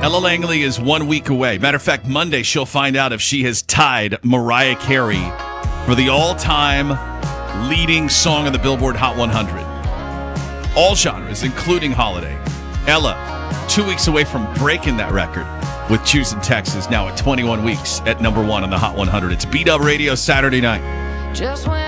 Ella Langley is 1 week away. Matter of fact, Monday she'll find out if she has tied Mariah Carey for the all-time leading song on the Billboard Hot 100. All genres, including holiday. Ella, 2 weeks away from breaking that record with Choosing Texas, now at 21 weeks at number 1 on the Hot 100. It's B-Dub Radio Saturday night.